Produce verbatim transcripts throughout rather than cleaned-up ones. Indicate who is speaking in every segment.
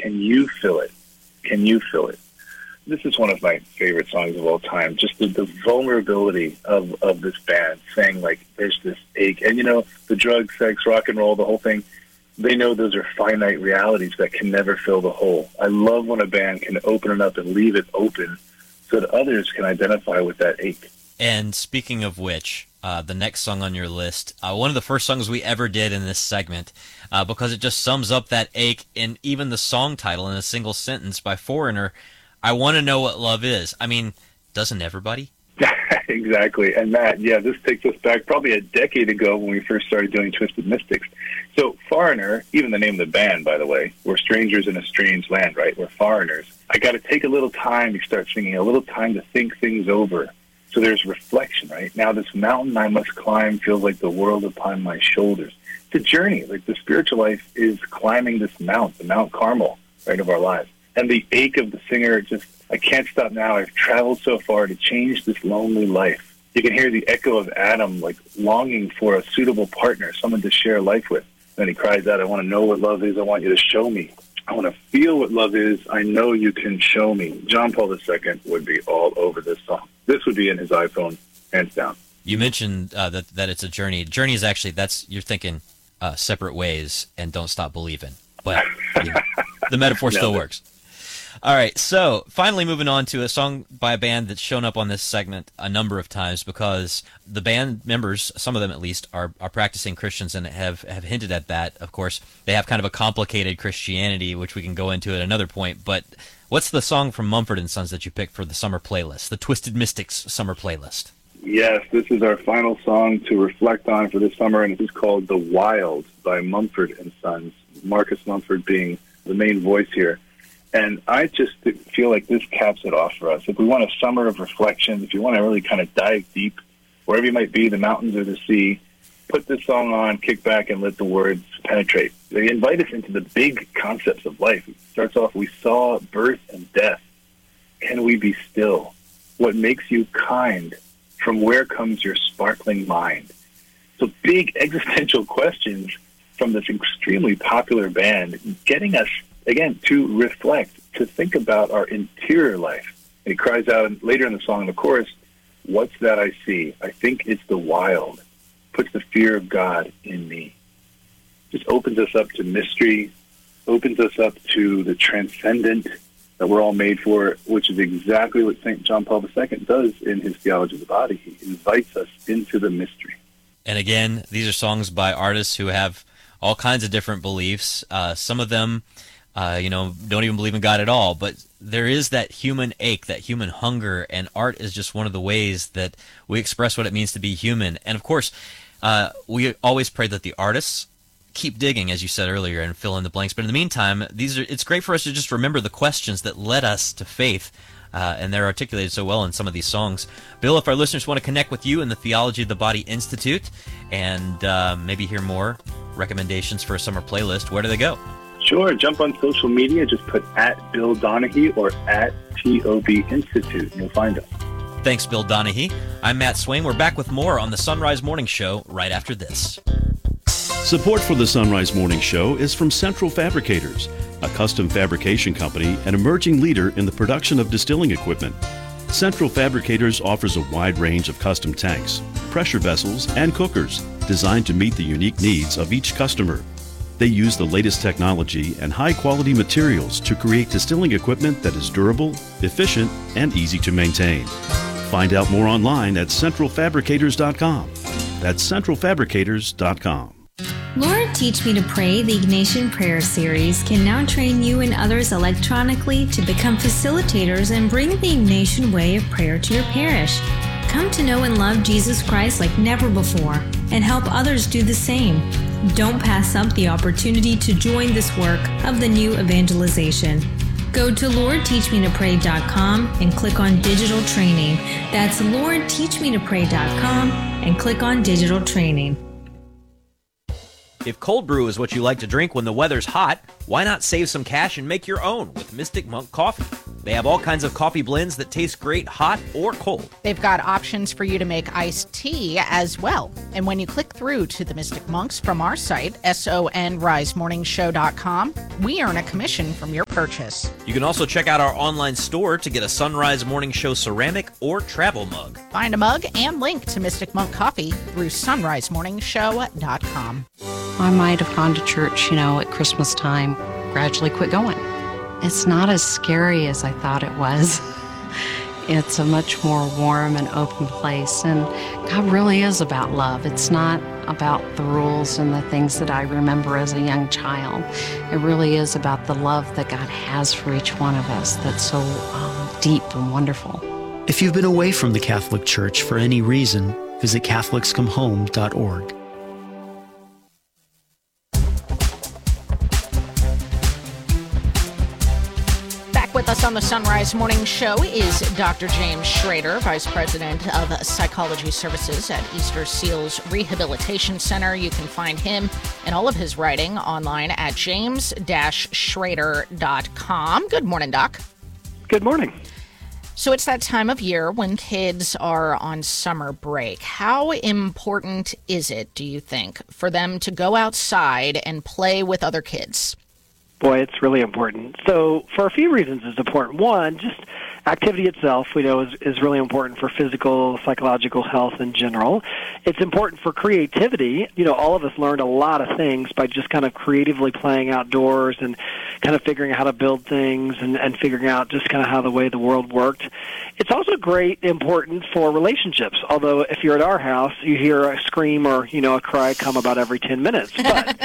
Speaker 1: can you feel it? Can you feel it? This is one of my favorite songs of all time. Just the, the vulnerability of, of this band saying, like, there's this ache. And, you know, the drugs, sex, rock and roll, the whole thing, they know those are finite realities that can never fill the hole. I love when a band can open it up and leave it open so that others can identify with that ache.
Speaker 2: And speaking of which, uh, the next song on your list, uh, one of the first songs we ever did in this segment, uh, because it just sums up that ache in even the song title in a single sentence by Foreigner, I Want to Know What Love Is. I mean, doesn't everybody?
Speaker 1: Exactly. And Matt, yeah, this takes us back probably a decade ago when we first started doing Twisted Mystics. So Foreigner, even the name of the band, by the way, we're strangers in a strange land, right? We're foreigners. I got to take a little time, you start singing, a little time to think things over. So there's reflection, right? Now this mountain I must climb feels like the world upon my shoulders. It's a journey. Like the spiritual life is climbing this mount, the Mount Carmel, right, of our lives. And the ache of the singer, just, I can't stop now. I've traveled so far to change this lonely life. You can hear the echo of Adam, like, longing for a suitable partner, someone to share life with. Then he cries out, I want to know what love is. I want you to show me. I want to feel what love is. I know you can show me. John Paul the Second would be all over this song. This would be in his iPhone, hands down.
Speaker 2: You mentioned uh, that, that it's a journey. Journey is actually, that's, you're thinking uh, separate ways and Don't Stop Believing. But you know, the metaphor still
Speaker 1: no,
Speaker 2: works. All right, so finally moving on to a song by a band that's shown up on this segment a number of times because the band members, some of them at least, are, are practicing Christians and have, have hinted at that. Of course, they have kind of a complicated Christianity, which we can go into at another point. But what's the song from Mumford and Sons that you picked for the summer playlist, the Twisted Mystics summer playlist?
Speaker 1: Yes, this is our final song to reflect on for this summer, and it is called The Wild by Mumford and Sons, Marcus Mumford being the main voice here. And I just feel like this caps it off for us. If we want a summer of reflection, if you want to really kind of dive deep, wherever you might be, the mountains or the sea, put this song on, kick back, and let the words penetrate. They invite us into the big concepts of life. It starts off, we saw birth and death. Can we be still? What makes you kind? From where comes your sparkling mind? So big existential questions from this extremely popular band, getting us again, to reflect, to think about our interior life. And he cries out later in the song, in the chorus, what's that I see? I think it's the wild. Puts the fear of God in me. Just opens us up to mystery, opens us up to the transcendent that we're all made for, which is exactly what Saint John Paul the Second does in his Theology of the Body. He invites us into the mystery.
Speaker 2: And again, these are songs by artists who have all kinds of different beliefs. Uh, some of them Uh, you know, don't even believe in God at all. But there is that human ache, that human hunger, and art is just one of the ways that we express what it means to be human. And of course, uh, we always pray that the artists keep digging, as you said earlier, and fill in the blanks. But in the meantime, these are, it's great for us to just remember the questions that led us to faith. Uh, and they're articulated so well in some of these songs. Bill, if our listeners want to connect with you and the Theology of the Body Institute and uh, maybe hear more recommendations for a summer playlist, where do they go?
Speaker 1: Sure. Jump on social media. Just put at Bill Donahue or at T O B Institute, and you'll find us.
Speaker 2: Thanks, Bill Donahue. I'm Matt Swain. We're back with more on the Sunrise Morning Show right after this.
Speaker 3: Support for the Sunrise Morning Show is from Central Fabricators, a custom fabrication company and emerging leader in the production of distilling equipment. Central Fabricators offers a wide range of custom tanks, pressure vessels, and cookers designed to meet the unique needs of each customer. They use the latest technology and high-quality materials to create distilling equipment that is durable, efficient, and easy to maintain. Find out more online at central fabricators dot com. That's central fabricators dot com.
Speaker 4: Lord Teach Me to Pray, the Ignatian Prayer Series, can now train you and others electronically to become facilitators and bring the Ignatian way of prayer to your parish. Come to know and love Jesus Christ like never before and help others do the same. Don't pass up the opportunity to join this work of the new evangelization. Go to lord teach me to pray dot com and click on Digital Training. That's lord teach me to pray dot com and click on Digital Training.
Speaker 2: If cold brew is what you like to drink when the weather's hot, why not save some cash and make your own with Mystic Monk Coffee? They have all kinds of coffee blends that taste great hot or cold.
Speaker 5: They've got options for you to make iced tea as well. And when you click through to the Mystic Monks from our site, sonrise morning show dot com, we earn a commission from your purchase.
Speaker 2: You can also check out our online store to get a Sunrise Morning Show ceramic or travel mug.
Speaker 5: Find a mug and link to Mystic Monk Coffee through sunrise morning show dot com.
Speaker 6: I might have gone to church, you know, at Christmas time, gradually quit going. It's not as scary as I thought it was. It's a much more warm and open place, and God really is about love. It's not about the rules and the things that I remember as a young child. It really is about the love that God has for each one of us that's so um, deep and wonderful.
Speaker 7: If you've been away from the Catholic Church for any reason, visit catholics come home dot org.
Speaker 5: With us on the Sunrise Morning Show is Doctor James Schrader, Vice President of Psychology Services at Easter Seals Rehabilitation Center. You can find him and all of his writing online at james dash schrader dot com. Good morning, Doc.
Speaker 8: Good morning.
Speaker 5: So it's that time of year when kids are on summer break. How important is it, do you think, for them to go outside and play with other kids?
Speaker 8: Boy, it's really important. So for a few reasons it's important. One, just activity itself, we know, is, is really important for physical, psychological health in general. It's important for creativity. You know, all of us learned a lot of things by just kind of creatively playing outdoors and kind of figuring out how to build things and, and figuring out just kind of how the way the world worked. It's also great, important for relationships, although if you're at our house, you hear a scream or, you know, a cry come about every ten minutes. But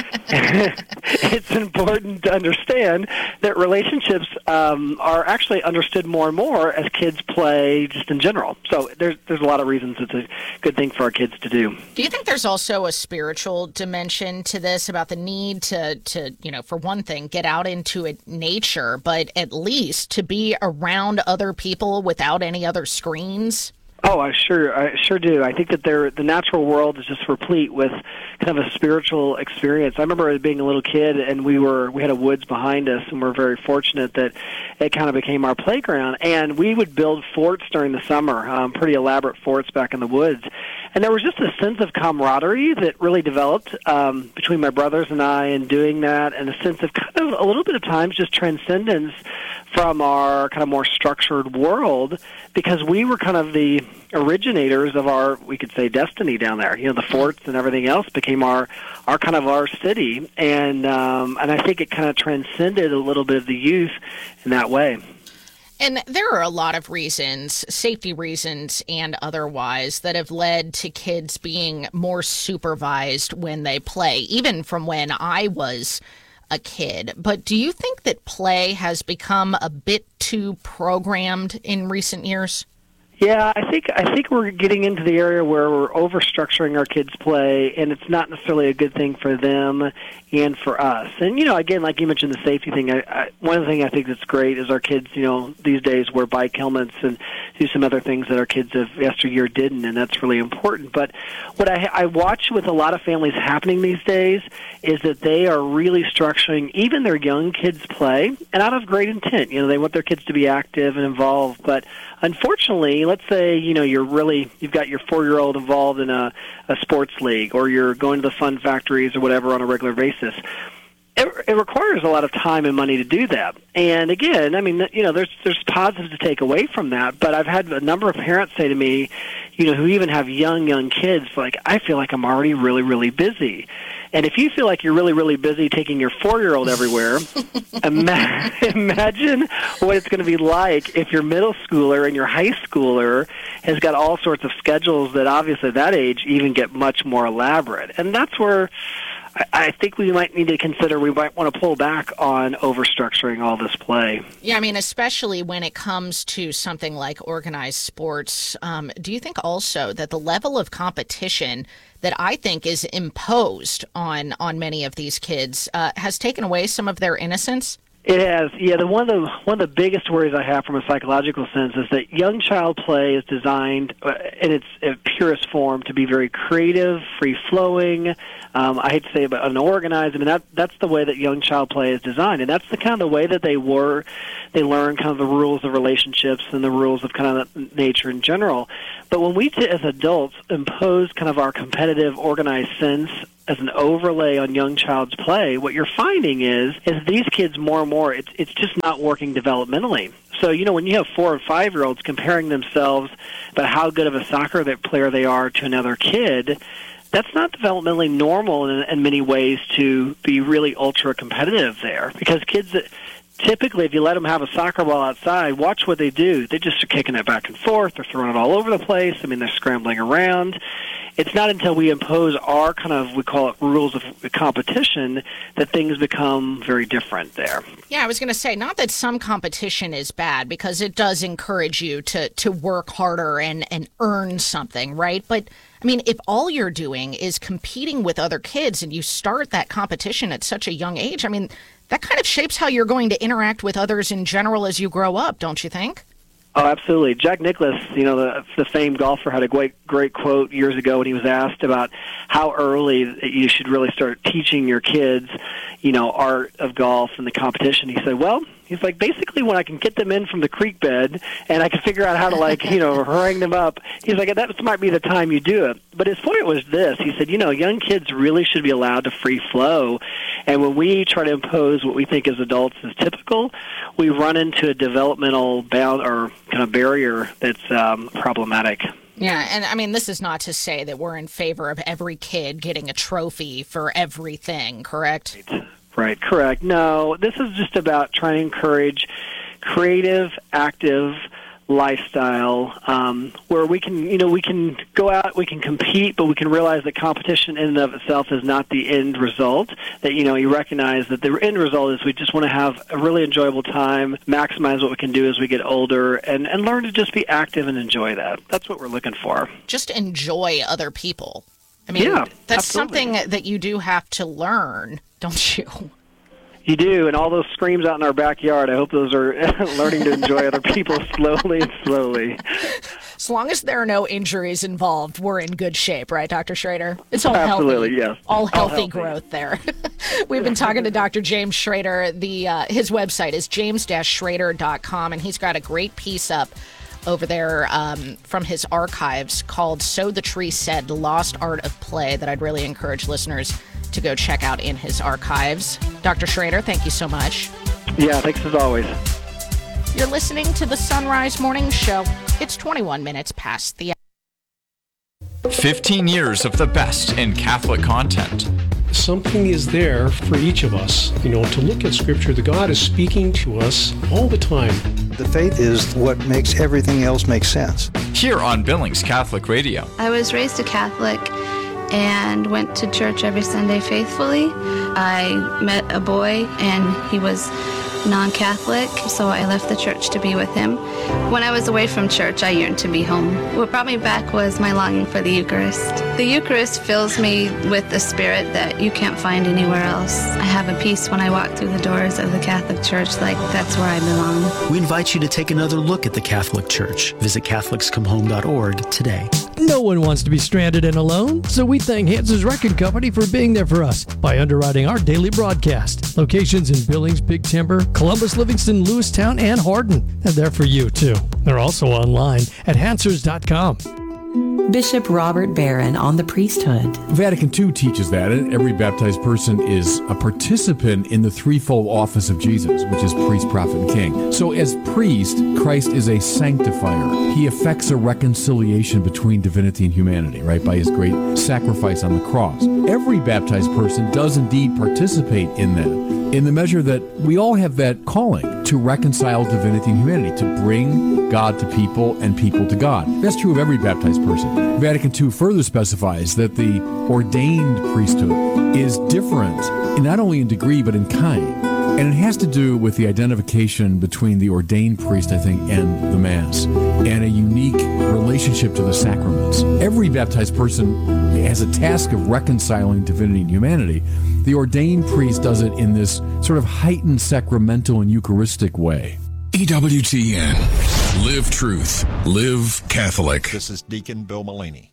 Speaker 8: it's important to understand that relationships um, are actually understood more and more as kids play just in general. So there's there's a lot of reasons it's a good thing for our kids to do.
Speaker 5: Do you think there's also a spiritual dimension to this about the need to, to you know, for one thing, get out into it, nature, but at least to be around other people without any other screens?
Speaker 8: Oh, I sure, I sure do. I think that there, the natural world is just replete with kind of a spiritual experience. I remember being a little kid, and we were we had a woods behind us, and we're very fortunate that it kind of became our playground. And we would build forts during the summer, um, pretty elaborate forts back in the woods. And there was just a sense of camaraderie that really developed um, between my brothers and I in doing that, and a sense of kind of a little bit of times just transcendence from our kind of more structured world, because we were kind of the originators of our, we could say, destiny down there. You know, the forts and everything else became our, our kind of our city, and um, and I think it kind of transcended a little bit of the youth in that way.
Speaker 5: And there are a lot of reasons, safety reasons and otherwise, that have led to kids being more supervised when they play, even from when I was a kid. But do you think that play has become a bit too programmed in recent years?
Speaker 8: Yeah, I think I think we're getting into the area where we're overstructuring our kids' play, and it's not necessarily a good thing for them and for us. And, you know, again, like you mentioned, the safety thing, I, I, one of the things I think that's great is our kids, you know, these days wear bike helmets and do some other things that our kids of yesteryear didn't, and that's really important. But what I, I watch with a lot of families happening these days is that they are really structuring even their young kids' play, and out of great intent. You know, they want their kids to be active and involved, but unfortunately, let's say, you know, you're really, you've got your four-year-old involved in a, a sports league, or you're going to the fun factories or whatever on a regular basis. It, it requires a lot of time and money to do that. And again, I mean, you know, there's there's positives to take away from that, but I've had a number of parents say to me, you know, who even have young, young kids, like, I feel like I'm already really, really busy. And if you feel like you're really, really busy taking your four-year-old everywhere, ima- imagine what it's going to be like if your middle schooler and your high schooler has got all sorts of schedules that obviously at that age even get much more elaborate. And that's where I, I think we might need to consider, we might want to pull back on overstructuring all this play.
Speaker 5: Yeah, I mean, especially when it comes to something like organized sports. Um, do you think also that the level of competition that I think is imposed on on many of these kids uh, has taken away some of their innocence?
Speaker 8: It has, yeah. The one of the one of the biggest worries I have from a psychological sense is that young child play is designed uh, in its uh, purest form to be very creative, free flowing. Um, I hate to say it, but unorganized. I mean, that that's the way that young child play is designed, and that's the kind of the way that they were. They learn kind of the rules of relationships and the rules of kind of nature in general. But when we, t- as adults, impose kind of our competitive, organized sense as an overlay on young child's play, what you're finding is, is these kids more and more, it's, it's just not working developmentally. So, you know, when you have four and five-year-olds comparing themselves about how good of a soccer player they are to another kid, that's not developmentally normal in, in many ways to be really ultra-competitive there. Because kids that typically, if you let them have a soccer ball outside, watch what they do. They just are kicking it back and forth. They're throwing it all over the place. I mean, they're scrambling around. It's not until we impose our kind of, we call it rules of competition, that things become very different there.
Speaker 5: Yeah, I was going to say, not that some competition is bad, because it does encourage you to, to work harder and, and earn something, right? But, I mean, if all you're doing is competing with other kids and you start that competition at such a young age, I mean, that kind of shapes how you're going to interact with others in general as you grow up, don't you think?
Speaker 8: Oh, absolutely. Jack Nicklaus, you know, the, the famed golfer, had a great, great quote years ago when he was asked about how early you should really start teaching your kids, you know, art of golf and the competition. He said, well, he's like, basically when I can get them in from the creek bed and I can figure out how to, like, you know, harangue them up, he's like, that might be the time you do it. But his point was this. He said, you know, young kids really should be allowed to free flow. And when we try to impose what we think as adults is typical, we run into a developmental bound or kind of barrier that's um, problematic.
Speaker 5: Yeah, and I mean, this is not to say that we're in favor of every kid getting a trophy for everything, correct?
Speaker 8: Right, right, correct. No, this is just about trying to encourage creative, active lifestyle um, where we can, you know, we can go out, we can compete, but we can realize that competition in and of itself is not the end result. That, you know, you recognize that the end result is we just want to have a really enjoyable time, maximize what we can do as we get older, and, and learn to just be active and enjoy that. That's what we're looking for.
Speaker 5: Just enjoy other people. I mean,
Speaker 8: yeah,
Speaker 5: that's
Speaker 8: absolutely.
Speaker 5: something that you do have to learn, don't you?
Speaker 8: You do, and all those screams out in our backyard, I hope those are learning to enjoy other people slowly and slowly.
Speaker 5: As long as there are no injuries involved, we're in good shape, right, Doctor Schrader? It's all
Speaker 8: Absolutely,
Speaker 5: healthy.
Speaker 8: yes.
Speaker 5: All healthy,
Speaker 8: all healthy
Speaker 5: growth there. We've been talking to Doctor James Schrader. The uh, his website is james dash schrader dot com, and he's got a great piece up over there um, from his archives called So the Tree Said, The Lost Art of Play, that I'd really encourage listeners to go check out in his archives. Doctor Schrader, thank you so much.
Speaker 8: Yeah, thanks as always.
Speaker 5: You're listening to the Sunrise Morning Show. It's twenty-one minutes past the hour.
Speaker 9: fifteen years of the best in Catholic content.
Speaker 10: Something is there for each of us, you know, to look at Scripture. The God is speaking to us all the time.
Speaker 11: The faith is what makes everything else make sense.
Speaker 9: Here on Billings Catholic Radio.
Speaker 12: I was raised a Catholic and went to church every Sunday faithfully. I met a boy and he was non-Catholic, so I left the church to be with him. When I was away from church, I yearned to be home. What brought me back was my longing for the Eucharist. The Eucharist fills me with the spirit that you can't find anywhere else. I have a peace when I walk through the doors of the Catholic Church, like that's where I belong.
Speaker 7: We invite you to take another look at the Catholic Church. Visit Catholics Come Home dot org today.
Speaker 13: No one wants to be stranded and alone, so we thank Hans's Record Company for being there for us by underwriting our daily broadcast. Locations in Billings, Big Timber, Columbus, Livingston, Lewistown, and Hardin. And they're for you, too. They're also online at hansers dot com.
Speaker 14: Bishop Robert Barron on the priesthood.
Speaker 15: Vatican Two teaches that every baptized person is a participant in the threefold office of Jesus, which is priest, prophet, and king. So as priest, Christ is a sanctifier. He effects a reconciliation between divinity and humanity, right, by his great sacrifice on the cross. Every baptized person does indeed participate in that, in the measure that we all have that calling to reconcile divinity and humanity, to bring God to people and people to God. That's true of every baptized person. Vatican Two further specifies that the ordained priesthood is different, not only in degree but in kind. And it has to do with the identification between the ordained priest, I think, and the Mass, and a unique relationship to the sacraments. Every baptized person has a task of reconciling divinity and humanity, The ordained priest does it in this sort of heightened sacramental and Eucharistic way.
Speaker 16: E W T N. Live truth. Live Catholic.
Speaker 17: This is Deacon Bill Mullaney.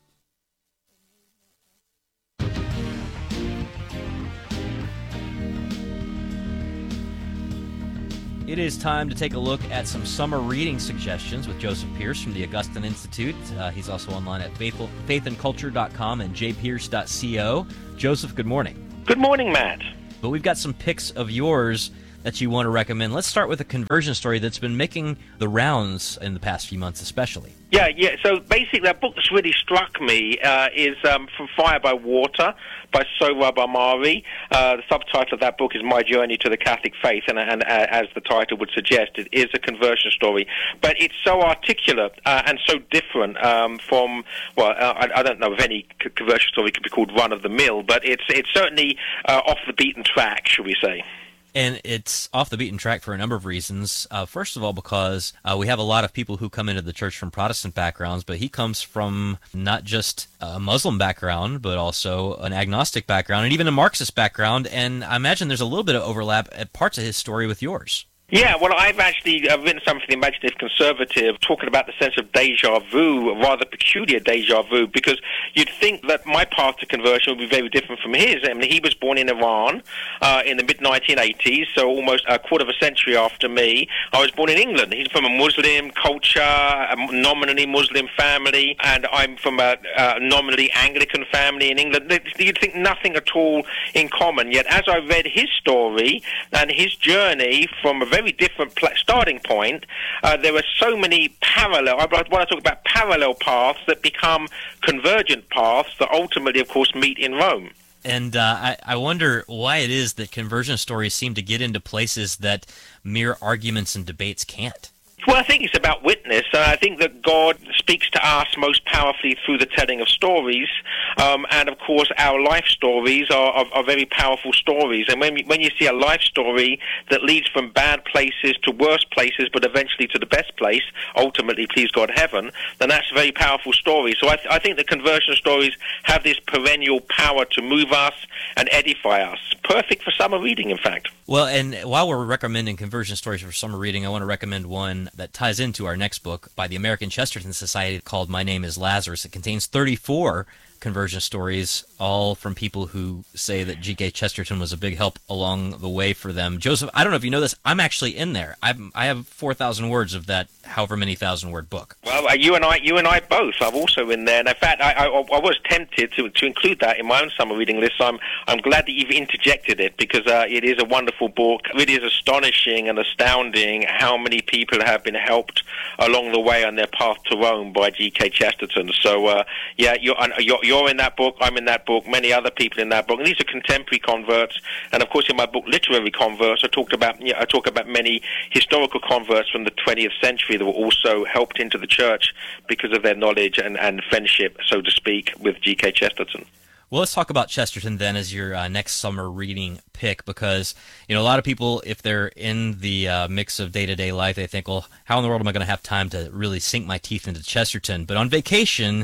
Speaker 2: It is time to take a look at some summer reading suggestions with Joseph Pearce from the Augustine Institute. Uh, he's also online at faith, faith and culture dot com and j pearce dot co. Joseph, good morning.
Speaker 18: Good morning, Matt.
Speaker 2: But we've got some picks of yours that you want to recommend. Let's start with a conversion story that's been making the rounds in the past few months especially.
Speaker 18: Yeah, yeah. So basically, that book that's really struck me uh, is um, From Fire by Water by Sohrab Ahmari. Uh, the subtitle of that book is My Journey to the Catholic Faith, and, and uh, as the title would suggest, it is a conversion story. But it's so articulate uh, and so different um, from, well, uh, I, I don't know if any c- conversion story could be called run-of-the-mill, but it's, it's certainly uh, off the beaten track, shall we say.
Speaker 2: And it's off the beaten track for a number of reasons. Uh, first of all, because uh, we have a lot of people who come into the church from Protestant backgrounds, but he comes from not just a Muslim background, but also an agnostic background and even a Marxist background. And I imagine there's a little bit of overlap at parts of his story with yours.
Speaker 18: Yeah, well, I've actually uh, written something for the Imaginative Conservative talking about the sense of deja vu, rather peculiar deja vu, because you'd think that my path to conversion would be very different from his. I mean, he was born in Iran uh, in the mid nineteen eighties, so almost a quarter of a century after me. I was born in England. He's from a Muslim culture, a nominally Muslim family, and I'm from a, a nominally Anglican family in England. You'd think nothing at all in common. Yet as I read his story and his journey from a very very different pl- starting point, uh, there are so many parallel, I want to talk about parallel paths that become convergent paths that ultimately, of course, meet in Rome.
Speaker 2: And uh, I, I wonder why it is that conversion stories seem to get into places that mere arguments and debates can't.
Speaker 18: Well, I think it's about witness, and I think that God speaks to us most powerfully through the telling of stories, um, and of course our life stories are, are, are very powerful stories, and when, when you see a life story that leads from bad places to worse places, but eventually to the best place, ultimately, please God, heaven, then that's a very powerful story. So I, th- I think the conversion stories have this perennial power to move us and edify us. Perfect for summer reading, in fact.
Speaker 2: Well, and while we're recommending conversion stories for summer reading, I want to recommend one that ties into our next book by the American Chesterton Society called My Name is Lazarus. It contains thirty-four conversion stories, all from people who say that G K Chesterton was a big help along the way for them. Joseph, I don't know if you know this, I'm actually in there. I'm, I have four thousand words of that however many thousand word book.
Speaker 18: Well, uh, you and I you and I both. I'm also in there. And in fact, I, I, I was tempted to, to include that in my own summer reading list. So I'm, I'm glad that you've interjected it, because uh, it is a wonderful book. It really is astonishing and astounding how many people have been helped along the way on their path to Rome by G K Chesterton. So, uh, yeah, you're, you're You're in that book, I'm in that book, many other people in that book. And these are contemporary converts. And, of course, in my book, Literary Converts, I talked about you know, I talk about many historical converts from the twentieth century that were also helped into the church because of their knowledge and, and friendship, so to speak, with G K Chesterton.
Speaker 2: Well, let's talk about Chesterton then as your uh, next summer reading pick, because, you know, a lot of people, if they're in the uh, mix of day-to-day life, they think, well, how in the world am I going to have time to really sink my teeth into Chesterton? But on vacation,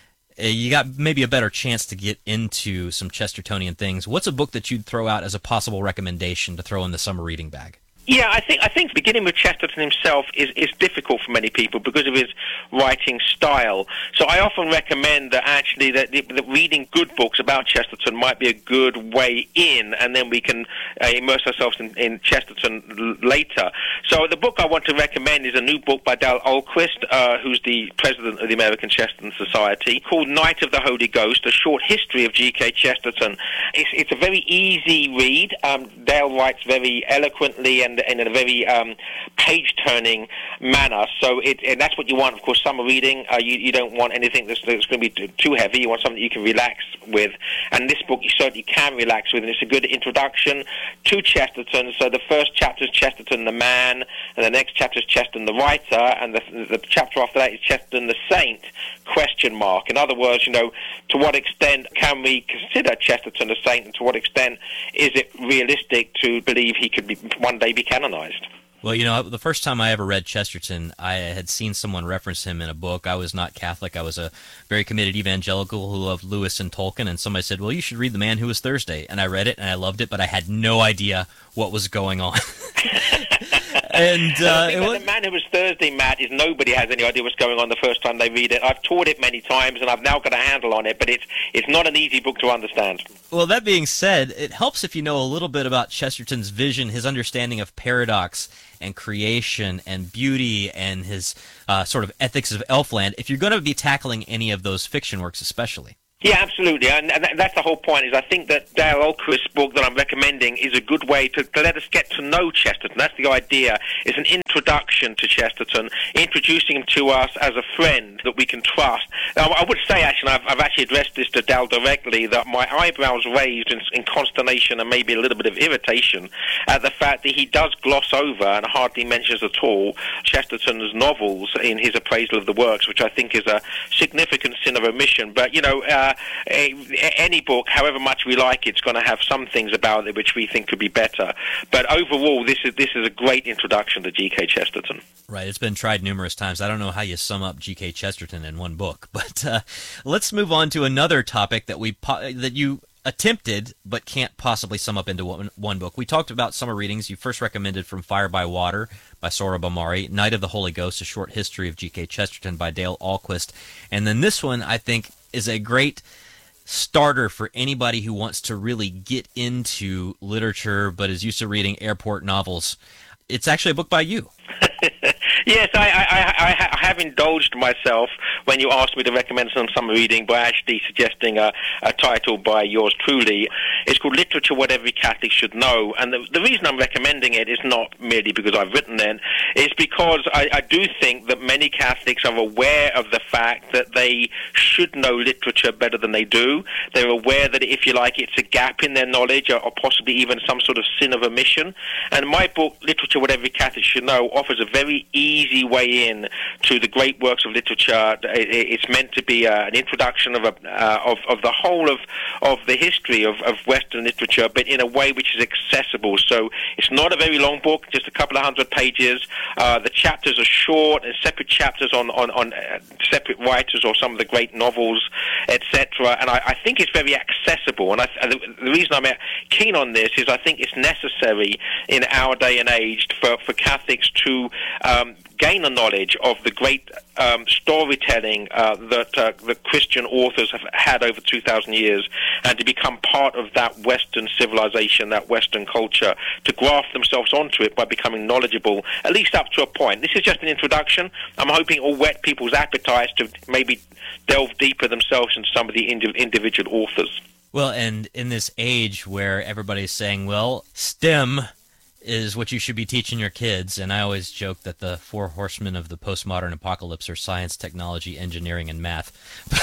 Speaker 2: you got maybe a better chance to get into some Chestertonian things. What's a book that you'd throw out as a possible recommendation to throw in the summer reading bag?
Speaker 18: Yeah, I think I think beginning with Chesterton himself is, is difficult for many people because of his writing style. So I often recommend that actually that, that reading good books about Chesterton might be a good way in, and then we can uh, immerse ourselves in, in Chesterton l- later. So the book I want to recommend is a new book by Dale Ahlquist, uh, who's the president of the American Chesterton Society, called Night of the Holy Ghost, A Short History of G K Chesterton. It's, it's a very easy read. Um, Dale writes very eloquently and in a very um, page-turning manner. So it, and that's what you want, of course, summer reading. Uh, you, you don't want anything that's, that's going to be too heavy. You want something you can relax with. And this book you certainly can relax with, and it's a good introduction to Chesterton. So the first chapter is Chesterton the man, and the next chapter is Chesterton the writer, and the, the chapter after that is Chesterton the saint, question mark. In other words, you know, to what extent can we consider Chesterton a saint, and to what extent is it realistic to believe he could be one day be canonized?
Speaker 2: Well, you know, the first time I ever read Chesterton, I had seen someone reference him in a book. I was not Catholic. I was a very committed evangelical who loved Lewis and Tolkien, and somebody said, well, you should read The Man Who Was Thursday. And I read it, and I loved it, but I had no idea what was going on. And uh,
Speaker 18: the, was... the Man Who Was Thursday, Matt, is nobody has any idea what's going on the first time they read it. I've taught it many times, and I've now got a handle on it, but it's it's not an easy book to understand.
Speaker 2: Well, that being said, it helps if you know a little bit about Chesterton's vision, his understanding of paradox and creation and beauty, and his uh, sort of ethics of Elfland, if you're going to be tackling any of those fiction works especially.
Speaker 18: Yeah, absolutely, and, and that's the whole point, is I think that Dale Ahlquist's book that I'm recommending is a good way to, to let us get to know Chesterton. That's the idea. It's an introduction to Chesterton, introducing him to us as a friend that we can trust. Now, I would say, actually, I've, I've actually addressed this to Dale directly, that my eyebrows raised in, in consternation and maybe a little bit of irritation at the fact that he does gloss over and hardly mentions at all Chesterton's novels in his appraisal of the works, which I think is a significant sin of omission. But, you know, uh, A, any book, however much we like it, it's going to have some things about it which we think could be better. But overall, this is this is a great introduction to G K Chesterton.
Speaker 2: Right, it's been tried numerous times. I don't know how you sum up G K Chesterton in one book, but uh, let's move on to another topic that we po- that you attempted but can't possibly sum up into one, one book. We talked about summer readings. You first recommended From Fire by Water by Sohrab Ahmari, Night of the Holy Ghost, A Short History of G K Chesterton by Dale Ahlquist, and then this one, I think, is a great starter for anybody who wants to really get into literature but is used to reading airport novels. It's actually a book by you.
Speaker 18: Yes, I, I, I, I have indulged myself when you asked me to recommend some summer reading by actually suggesting a, a title by yours truly. It's called Literature What Every Catholic Should Know, and the, the reason I'm recommending it is not merely because I've written it, it's because I, I do think that many Catholics are aware of the fact that they should know literature better than they do. They're aware that, if you like, it's a gap in their knowledge, or, or possibly even some sort of sin of omission. And my book, Literature What Every Catholic Should Know, offers a very easy way in to the great works of literature. It's meant to be uh, an introduction of, a, uh, of of the whole of of the history of, of Western literature, but in a way which is accessible. So it's not a very long book, just a couple of hundred pages. Uh, the chapters are short, and separate chapters on on, on uh, separate writers or some of the great novels, et cetera. And I, I think it's very accessible. And, I, and the, the reason I'm keen on this is I think it's necessary in our day and age for for Catholics to um, gain a knowledge of the great um, storytelling uh, that uh, the Christian authors have had over two thousand years, and to become part of that Western civilization, that Western culture, to graft themselves onto it by becoming knowledgeable, at least up to a point. This is just an introduction. I'm hoping it will whet people's appetites to maybe delve deeper themselves into some of the indi- individual authors.
Speaker 2: Well, and in this age where everybody's saying, well, STEM is what you should be teaching your kids, and I always joke that the four horsemen of the postmodern apocalypse are science, technology, engineering, and math.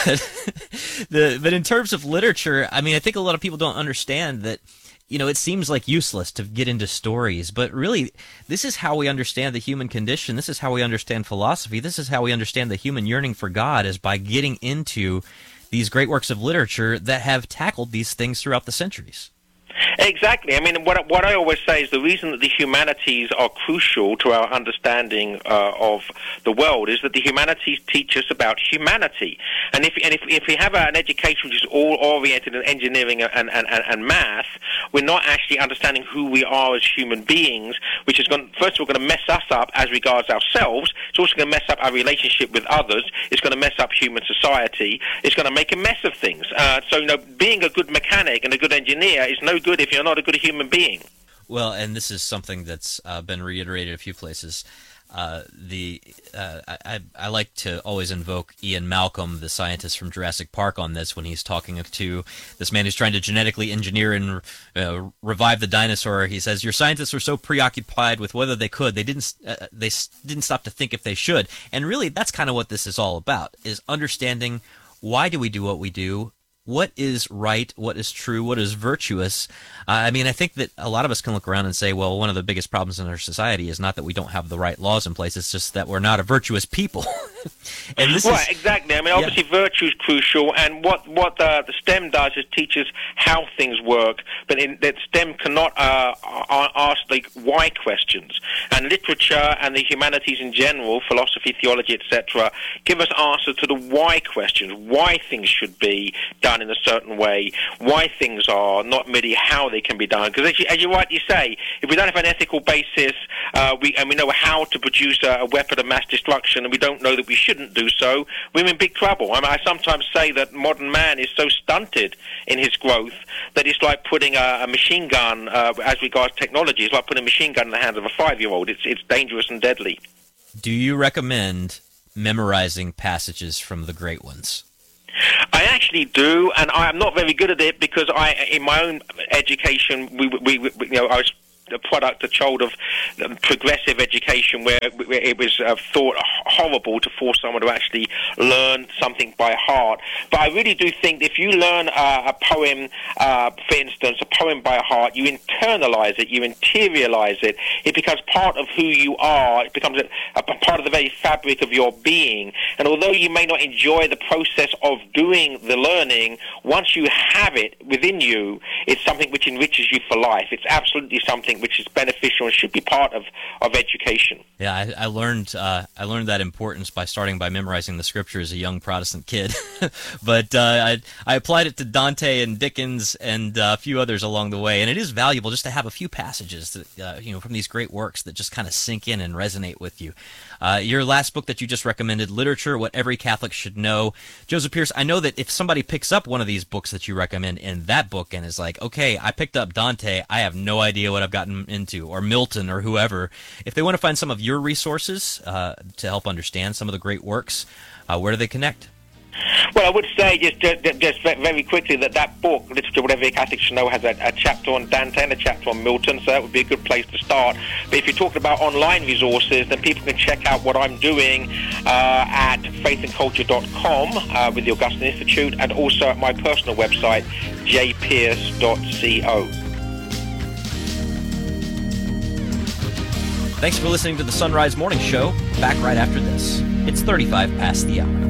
Speaker 2: But the but in terms of literature, I mean, I think a lot of people don't understand that, you know, it seems like useless to get into stories, but really, this is how we understand the human condition. This is how we understand philosophy. This is how we understand the human yearning for God, is by getting into these great works of literature that have tackled these things throughout the centuries.
Speaker 18: Exactly. I mean, what what I always say is the reason that the humanities are crucial to our understanding uh, of the world is that the humanities teach us about humanity. And if and if, if we have an education which is all oriented in engineering and, and, and, and math, we're not actually understanding who we are as human beings, which is going, first of all, going to mess us up as regards ourselves. It's also going to mess up our relationship with others. It's going to mess up human society. It's going to make a mess of things. Uh, so, you know, being a good mechanic and a good engineer is no good if you're not a good human being.
Speaker 2: Well, and this is something that's uh, been reiterated a few places. Uh, the uh, I, I like to always invoke Ian Malcolm, the scientist from Jurassic Park, on this when he's talking to this man who's trying to genetically engineer and uh, revive the dinosaur. He says, "Your scientists were so preoccupied with whether they could, they didn't uh, they didn't stop to think if they should." And really, that's kind of what this is all about: is understanding why do we do what we do. What is right, what is true, what is virtuous? Uh, I mean, I think that a lot of us can look around and say, well, one of the biggest problems in our society is not that we don't have the right laws in place, it's just that we're not a virtuous people. And this
Speaker 18: right,
Speaker 2: is,
Speaker 18: exactly. I mean, obviously, yeah. virtue is crucial, and what what the, the STEM does is teaches how things work. But in, that STEM cannot uh, ask the why questions, and literature and the humanities in general, philosophy, theology, et cetera, give us answers to the why questions: why things should be done in a certain way, why things are, not merely how they can be done. Because as you, as you rightly say, if we don't have an ethical basis, uh, we and we know how to produce a, a weapon of mass destruction, and we don't know that we shouldn't do so, we're in big trouble. I mean, I sometimes say that modern man is so stunted in his growth that it's like putting a, a machine gun, uh, as regards technology, it's like putting a machine gun in the hands of a five-year-old. It's it's dangerous and deadly.
Speaker 2: Do you recommend memorizing passages from the great ones?
Speaker 18: I actually do, and I'm not very good at it because I, in my own education, we, we, we you know, I was a product, a child of progressive education where it was uh, thought horrible to force someone to actually learn something by heart. But I really do think if you learn uh, a poem, uh, for instance, a poem by heart, you internalize it, you interiorize it, it becomes part of who you are, it becomes a, a part of the very fabric of your being. And although you may not enjoy the process of doing the learning, once you have it within you, it's something which enriches you for life. It's absolutely something which is beneficial and should be part of, of education.
Speaker 2: Yeah, I, I learned uh, I learned that importance by starting by memorizing the scripture as a young Protestant kid. But uh, I, I applied it to Dante and Dickens and uh, a few others along the way, and it is valuable just to have a few passages that, uh, you know, from these great works that just kind of sink in and resonate with you. Uh, your last book that you just recommended, Literature, What Every Catholic Should Know. Joseph Pearce, I know that if somebody picks up one of these books that you recommend in that book and is like, okay, I picked up Dante, I have no idea what I've gotten into, or Milton or whoever, if they want to find some of your resources uh, to help understand some of the great works, uh, where do they connect?
Speaker 18: Well, I would say just, just just very quickly that that book, Literature, What Every Catholic Should Know, has a, a chapter on Dante and a chapter on Milton, so that would be a good place to start. But if you're talking about online resources, then people can check out what I'm doing uh, at faith and culture dot com uh, with the Augustine Institute, and also at my personal website, j pearce dot co.
Speaker 2: Thanks for listening to the Sunrise Morning Show. Back right after this. It's thirty-five past the hour.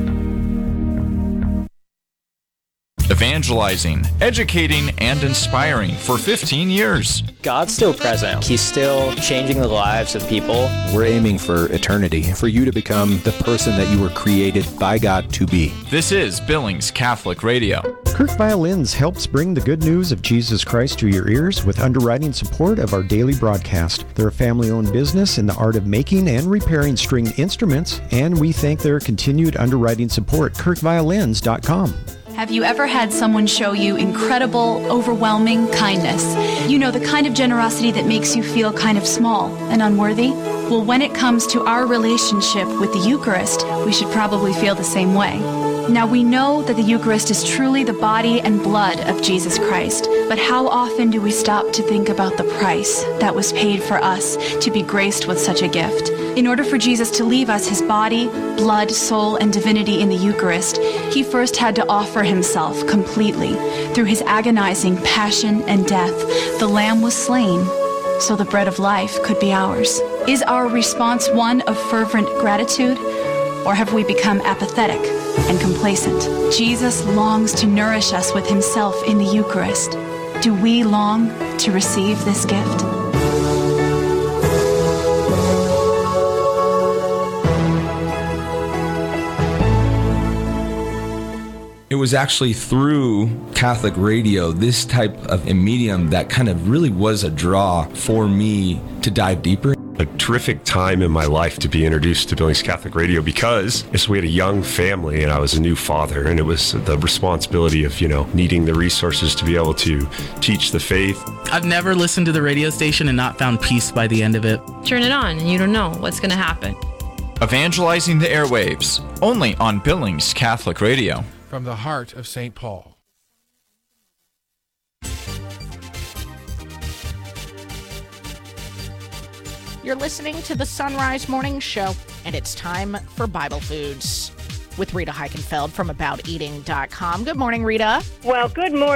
Speaker 9: Evangelizing, educating, and inspiring for fifteen years.
Speaker 17: God's still present. He's still changing the lives of people.
Speaker 19: We're aiming for eternity, for you to become the person that you were created by God to be.
Speaker 9: This is Billings Catholic Radio.
Speaker 20: Kirk Violins helps bring the good news of Jesus Christ to your ears with underwriting support of our daily broadcast. They're a family-owned business in the art of making and repairing stringed instruments, and we thank their continued underwriting support. kirk violins dot com.
Speaker 21: Have you ever had someone show you incredible, overwhelming kindness? You know, the kind of generosity that makes you feel kind of small and unworthy? Well, when it comes to our relationship with the Eucharist, we should probably feel the same way. Now, we know that the Eucharist is truly the body and blood of Jesus Christ, but how often do we stop to think about the price that was paid for us to be graced with such a gift? In order for Jesus to leave us his body, blood, soul, and divinity in the Eucharist, he first had to offer himself completely. Through his agonizing passion and death, the Lamb was slain so the bread of life could be ours. Is our response one of fervent gratitude, or have we become apathetic and complacent? Jesus longs to nourish us with himself in the Eucharist. Do we long to receive this gift?
Speaker 22: It was actually through Catholic radio, this type of a medium, that kind of really was a draw for me to dive deeper.
Speaker 23: A terrific time in my life to be introduced to Billings Catholic Radio, because we had a young family and I was a new father, and it was the responsibility of, you know, needing the resources to be able to teach the faith.
Speaker 24: I've never listened to the radio station and not found peace by the end of it.
Speaker 25: Turn it on and you don't know what's going to happen.
Speaker 9: Evangelizing the airwaves, only on Billings Catholic Radio.
Speaker 26: From the heart of Saint Paul.
Speaker 5: You're listening to the Sunrise Morning Show, and it's time for Bible Foods with Rita Heikenfeld from about eating dot com. Good morning, Rita.
Speaker 27: Well, good morning.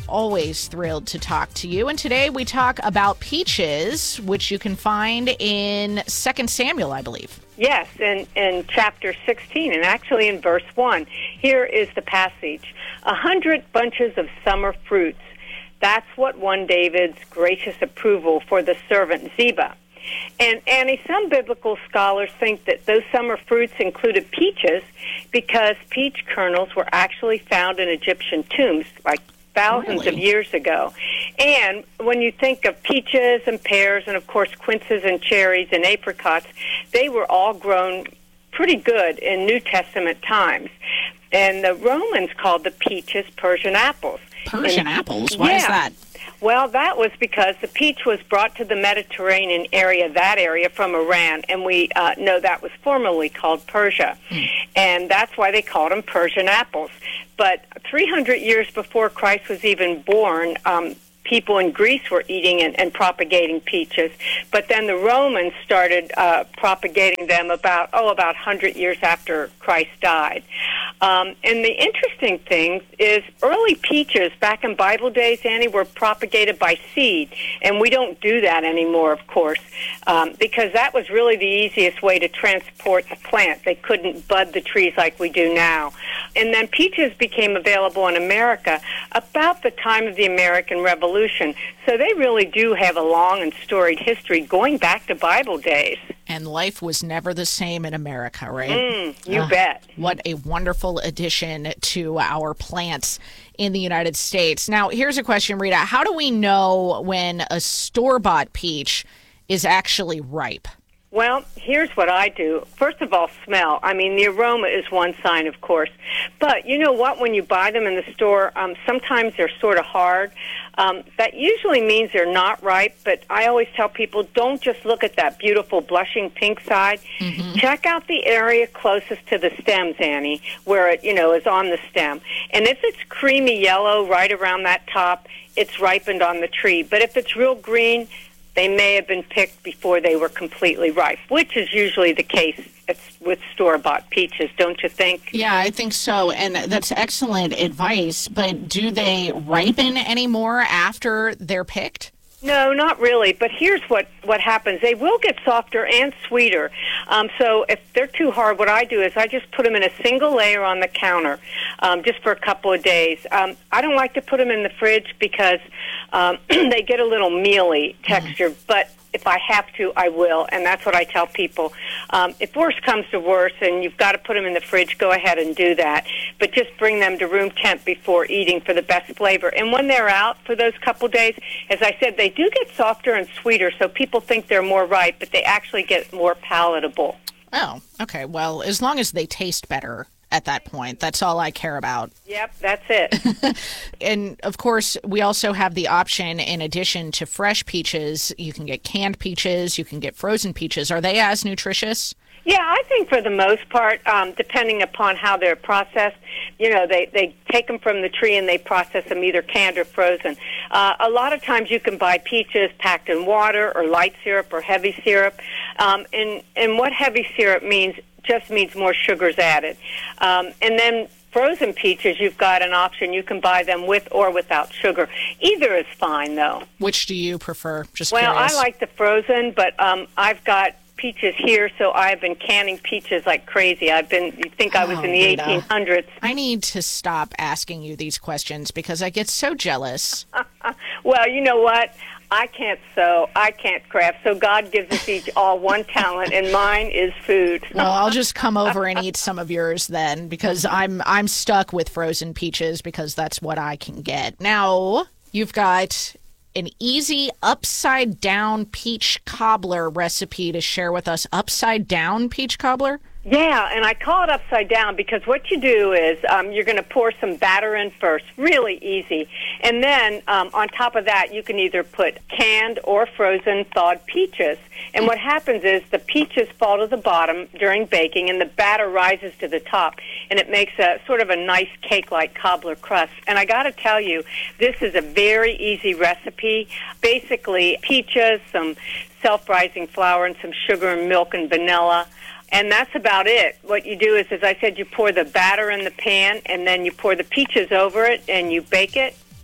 Speaker 5: always thrilled to talk to you. And today we talk about peaches, which you can find in Second Samuel, I believe.
Speaker 1: Yes, in, in chapter sixteen, and actually in verse one. Here is the passage. A hundred bunches of summer fruits. That's what won David's gracious approval for the servant Ziba. And, Annie, some biblical scholars think that those summer fruits included peaches because peach kernels were actually found in Egyptian tombs, like thousands
Speaker 5: Really?
Speaker 1: of years ago. And when you think of peaches and pears and, of course, quinces and cherries and apricots, they were all grown pretty good in New Testament times. And the Romans called the peaches Persian apples.
Speaker 5: Persian
Speaker 1: And-
Speaker 5: apples? Why
Speaker 1: yeah.
Speaker 5: is that?
Speaker 1: Well, that was because the peach was brought to the Mediterranean area, that area from Iran, and we uh, know that was formerly called Persia. Mm. And that's why they called them Persian apples. But three hundred years before Christ was even born, um, people in Greece were eating and, and propagating peaches. But then the Romans started uh, propagating them about, oh, about one hundred years after Christ died. Um, and the interesting thing is early peaches back in Bible days, Annie, were propagated by seed. And we don't do that anymore, of course, um, because that was really the easiest way to transport the plant. They couldn't bud the trees like we do now. And then peaches became available in America about the time of the American Revolution. So they really do have a long and storied history going back to Bible days.
Speaker 5: And life was never the same in America, right?
Speaker 1: Mm, you
Speaker 5: Uh,
Speaker 1: bet.
Speaker 5: What a wonderful addition to our plants in the United States. Now, here's a question, Rita. How do we know when a store-bought peach is actually ripe?
Speaker 1: Well, here's what I do. First of all, smell. I mean, the aroma is one sign, of course. But you know what? When you buy them in the store, um, sometimes they're sort of hard. Um, that usually means they're not ripe, but I always tell people, don't just look at that beautiful blushing pink side. Mm-hmm. Check out the area closest to the stems, Annie, where it, you know, is on the stem. And if it's creamy yellow right around that top, it's ripened on the tree. But if it's real green, they may have been picked before they were completely ripe, which is usually the case with store-bought peaches, don't you think?
Speaker 5: Yeah, I think so, and that's excellent advice. But do they ripen anymore after they're picked?
Speaker 1: No, not really. But here's what, what happens. They will get softer and sweeter. Um, so if they're too hard, what I do is I just put them in a single layer on the counter um, just for a couple of days. Um, I don't like to put them in the fridge because um, they get a little mealy texture, mm. but if I have to, I will, and that's what I tell people. Um, if worse comes to worse and you've got to put them in the fridge, go ahead and do that. But just bring them to room temp before eating for the best flavor. And when they're out for those couple days, as I said, they do get softer and sweeter, so people think they're more ripe, but they actually get more palatable.
Speaker 5: Oh, okay. Well, as long as they taste better at that point, that's all I care about.
Speaker 1: Yep, that's it.
Speaker 5: And, of course, we also have the option, in addition to fresh peaches, you can get canned peaches, you can get frozen peaches. Are they as nutritious?
Speaker 1: Yeah, I think for the most part, um, depending upon how they're processed, you know, they, they take them from the tree and they process them either canned or frozen. Uh, a lot of times you can buy peaches packed in water or light syrup or heavy syrup. Um, and, and what heavy syrup means just means more sugars added. Um, and then frozen peaches, you've got an option. You can buy them with or without sugar. Either is fine, though.
Speaker 5: Which do you prefer? Just
Speaker 1: well,
Speaker 5: curious.
Speaker 1: I like the frozen, but um, I've got peaches here, so I've been canning peaches like crazy. I've been, you think I was
Speaker 5: Oh,
Speaker 1: in the
Speaker 5: Rita.
Speaker 1: eighteen hundreds.
Speaker 5: I need to stop asking you these questions because I get so jealous.
Speaker 1: Well, you know what? I can't sew. I can't craft. So God gives us each all one talent, and mine is food.
Speaker 5: Well, I'll just come over and eat some of yours then, because I'm I'm stuck with frozen peaches because that's what I can get. Now, you've got an easy upside down peach cobbler recipe to share with us. Upside down peach cobbler?
Speaker 1: Yeah, and I call it upside down because what you do is um, you're going to pour some batter in first, really easy. And then um, on top of that, you can either put canned or frozen thawed peaches. And what happens is the peaches fall to the bottom during baking and the batter rises to the top. And it makes a sort of a nice cake-like cobbler crust. And I got to tell you, this is a very easy recipe. Basically, peaches, some self-rising flour, and some sugar and milk and vanilla. And that's about it. What you do is, as I said, you pour the batter in the pan, and then you pour the peaches over it, and you bake it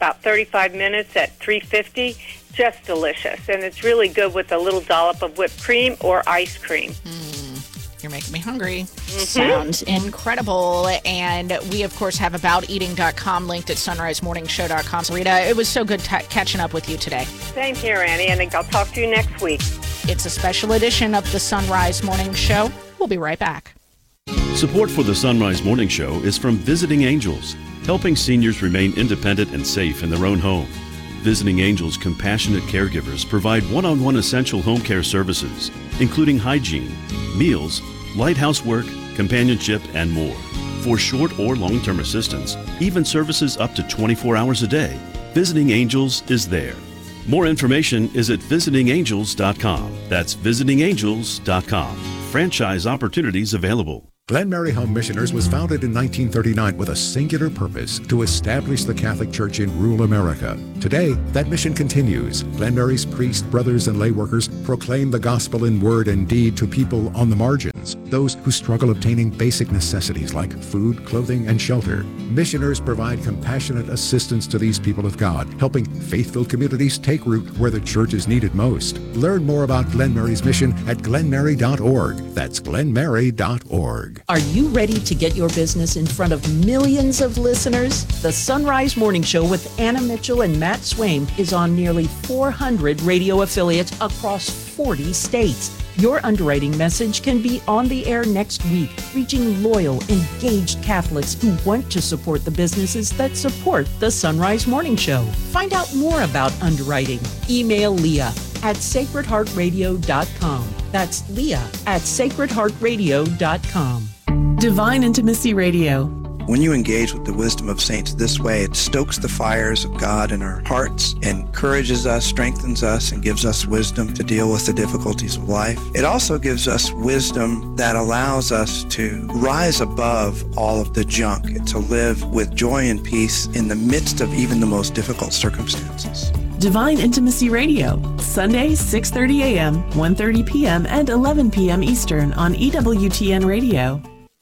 Speaker 1: about thirty-five minutes at three fifty. Just delicious. And it's really good with a little dollop of whipped cream or ice cream.
Speaker 5: Mm, you're making me hungry.
Speaker 1: Mm-hmm.
Speaker 5: Sounds incredible. And we, of course, have about eating dot com linked at sunrise morning show dot com. So, Rita, it was so good t- catching up with you today.
Speaker 1: Same here, Annie, and I'll talk to you next week.
Speaker 5: It's a special edition of the Sunrise Morning Show. We'll be right back.
Speaker 3: Support for the Sunrise Morning Show is from Visiting Angels, helping seniors remain independent and safe in their own home. Visiting Angels compassionate caregivers provide one-on-one essential home care services, including hygiene, meals, light housework, companionship, and more. For short or long-term assistance, even services up to twenty-four hours a day, Visiting Angels is there. More information is at visiting angels dot com. That's visiting angels dot com. Franchise opportunities available.
Speaker 4: Glen Mary Home Missioners was founded in nineteen thirty-nine with a singular purpose: to establish the Catholic Church in rural America. Today, that mission continues. Glen Mary's priests, brothers, and lay workers proclaim the gospel in word and deed to people on the margins, those who struggle obtaining basic necessities like food, clothing, and shelter. Missioners provide compassionate assistance to these people of God, helping faith-filled communities take root where the church is needed most. Learn more about Glen Mary's mission at glen mary dot org. That's glen mary dot org.
Speaker 6: Are you ready to get your business in front of millions of listeners? The Sunrise Morning Show with Anna Mitchell and Matt Swaim is on nearly four hundred radio affiliates across forty states. Your underwriting message can be on the air next week, reaching loyal, engaged Catholics who want to support the businesses that support the Sunrise Morning Show. Find out more about underwriting. Email Leah at sacred heart radio dot com. That's Leah at sacred heart radio dot com.
Speaker 14: Divine Intimacy Radio.
Speaker 8: When you engage with the wisdom of saints this way, it stokes the fires of God in our hearts, encourages us, strengthens us, and gives us wisdom to deal with the difficulties of life. It also gives us wisdom that allows us to rise above all of the junk, to live with joy and peace in the midst of even the most difficult circumstances.
Speaker 14: Divine Intimacy Radio, Sundays six thirty a.m., one thirty p.m., and eleven p.m. Eastern on E W T N Radio.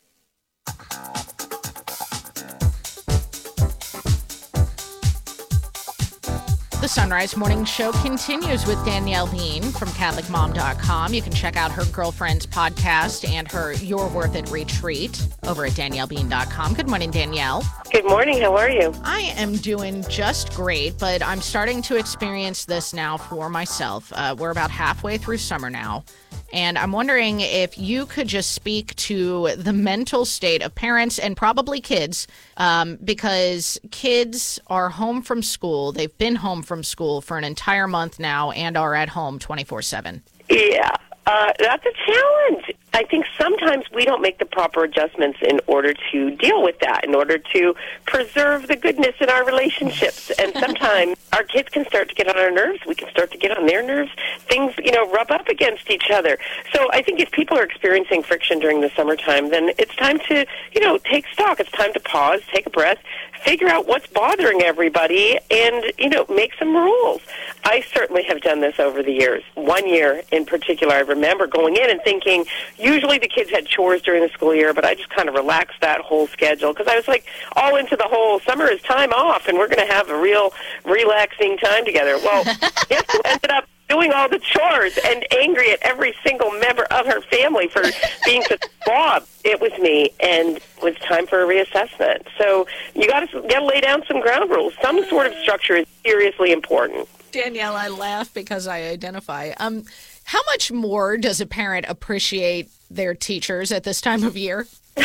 Speaker 5: The Sunrise Morning Show continues with Danielle Bean from Catholic Mom dot com. You can check out her Girlfriends podcast and her You're Worth It retreat over at Danielle Bean dot com. Good morning, Danielle.
Speaker 10: Good morning. How are you?
Speaker 5: I am doing just great, but I'm starting to experience this now for myself. Uh, we're about halfway through summer now. And I'm wondering if you could just speak to the mental state of parents and probably kids, um, because kids are home from school. They've been home from school for an entire month now and are at home twenty-four seven.
Speaker 10: Yeah, uh, that's a challenge. I think sometimes we don't make the proper adjustments in order to deal with that, in order to preserve the goodness in our relationships. And sometimes our kids can start to get on our nerves. We can start to get on their nerves. Things, you know, rub up against each other. So I think if people are experiencing friction during the summertime, then it's time to, you know, take stock. It's time to pause, take a breath, figure out what's bothering everybody, and, you know, make some rules. I certainly have done this over the years. One year in particular, I remember going in and thinking, usually the kids had chores during the school year, but I just kind of relaxed that whole schedule because I was like all into the whole summer is time off and we're going to have a real relaxing time together. Well, guess who ended up doing all the chores and angry at every single member of her family for being such a slob? It was me, and it was time for a reassessment. So you got to got to lay down some ground rules. Some sort of structure is seriously important.
Speaker 5: Danielle, I laugh because I identify. Um, how much more does a parent appreciate their teachers at this time of year?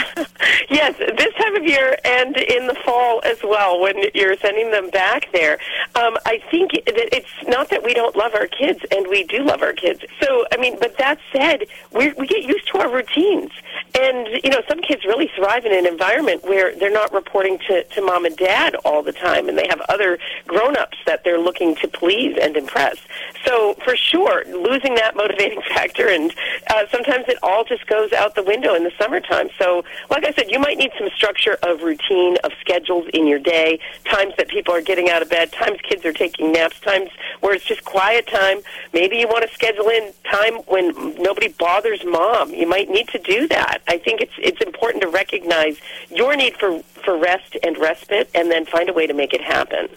Speaker 10: Yes, this time of year and in the fall as well, when you're sending them back there. Um, I think that it's not that we don't love our kids, and we do love our kids. So, I mean, but that said, we we get used to our routines. And, you know, some kids really thrive in an environment where they're not reporting to, to mom and dad all the time, and they have other grown-ups that they're looking to please and impress. So, for sure, losing that motivating factor, and uh, sometimes it all just goes out the window in the summertime. So, like I said, you might need some structure of routine, of schedules in your day, times that people are getting out of bed, times kids are taking naps, times where it's just quiet time. Maybe you want to schedule in time when nobody bothers mom. You might need to do that. I think it's it's important to recognize your need for, for rest and respite and then find a way to make it happen.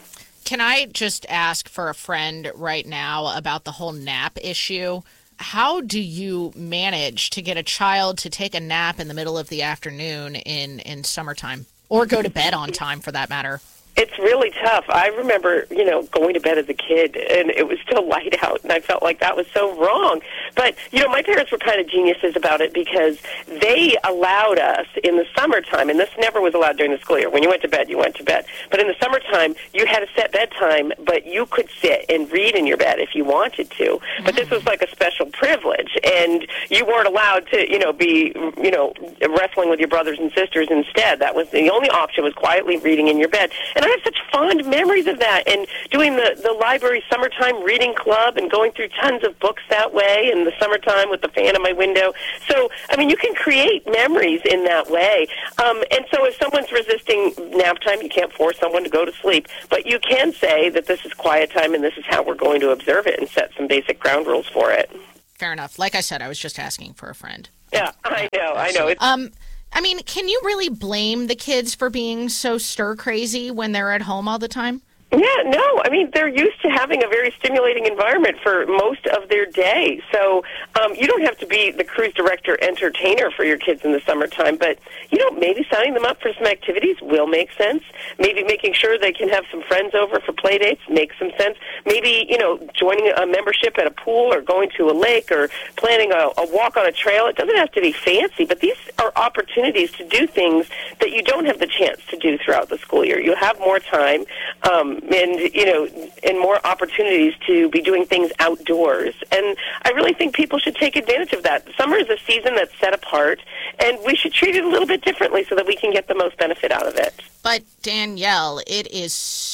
Speaker 5: Can I just ask for a friend right now about the whole nap issue? How do you manage to get a child to take a nap in the middle of the afternoon in, in summertime? Or go to bed on time, for that matter?
Speaker 10: It's really tough. I remember, you know, going to bed as a kid, and it was still light out, and I felt like that was so wrong. But, you know, my parents were kind of geniuses about it because they allowed us in the summertime, and this never was allowed during the school year. When you went to bed, you went to bed. But in the summertime, you had a set bedtime, but you could sit and read in your bed if you wanted to. But this was like a special privilege, and you weren't allowed to, you know, be, you know, wrestling with your brothers and sisters instead. That was the only option, was quietly reading in your bed. And I have such fond memories of that, and doing the, the library summertime reading club and going through tons of books that way in the summertime with the fan in my window. So, I mean, you can create memories in that way. Um, and so if someone's resisting nap time, you can't force someone to go to sleep. But you can say that this is quiet time and this is how we're going to observe it and set some basic ground rules for it.
Speaker 5: Fair enough. Like I said, I was just asking for a friend.
Speaker 10: Yeah, I know, I know. It's-
Speaker 5: um. I mean, can you really blame the kids for being so stir-crazy when they're at home all the time?
Speaker 10: Yeah, no. I mean, they're used to having a very stimulating environment for most of their day. So um, you don't have to be the cruise director entertainer for your kids in the summertime, but, you know, maybe signing them up for some activities will make sense. Maybe making sure they can have some friends over for play dates makes some sense. Maybe, you know, joining a membership at a pool or going to a lake or planning a, a walk on a trail. It doesn't have to be fancy, but these are opportunities to do things that you don't have the chance to do throughout the school year. You have more time. Um, and, you know, and more opportunities to be doing things outdoors. And I really think people should take advantage of that. Summer is a season that's set apart, and we should treat it a little bit differently so that we can get the most benefit out of it.
Speaker 5: But, Danielle, it is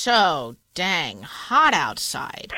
Speaker 5: so dang hot outside.